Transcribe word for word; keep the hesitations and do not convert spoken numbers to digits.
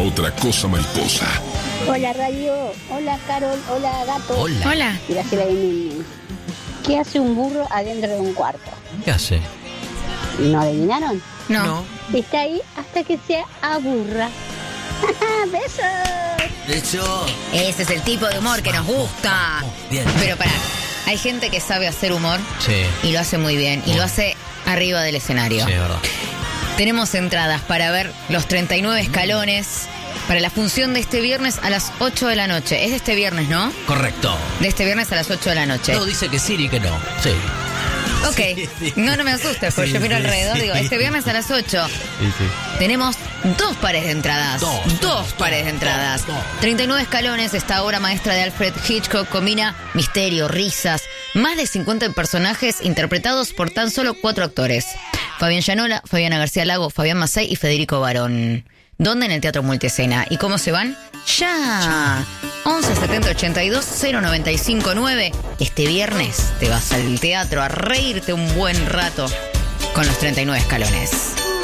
otra cosa mariposa. Hola Radio, hola Carol, hola Gato. Hola. Hola. Graciela de Nini. ¿Qué hace un burro adentro de un cuarto? ¿Qué hace? ¿No adivinaron? No. No. Está ahí hasta que se aburra. ¡Besos! De hecho. Ese es el tipo de humor que nos gusta. Bien. Pero pará, hay gente que sabe hacer humor Sí. y lo hace muy bien. Y lo hace arriba del escenario. Sí, es verdad. Tenemos entradas para ver los treinta y nueve escalones para la función de este viernes a las ocho de la noche. Es de este viernes, ¿no? Correcto. De este viernes a las ocho de la noche. No, dice que sí y que no. Sí. Ok, Sí, sí. no, no me asustes, porque Sí, yo miro sí, alrededor, sí. digo, este viernes a las ocho Sí, sí. tenemos dos pares de entradas. Dos, Dos, dos, pares de dos, entradas. dos, dos. treinta y nueve escalones, esta obra maestra de Alfred Hitchcock combina misterio, risas, más de cincuenta personajes interpretados por tan solo cuatro actores. Fabián Llanola, Fabiana García Lago, Fabián Macei y Federico Barón. ¿Dónde? En el Teatro Multiescena. ¿Y cómo se van? ¡Ya! once setenta ochenta y dos cero noventa y cinco nueve. Este viernes te vas al teatro a reírte un buen rato con los treinta y nueve escalones.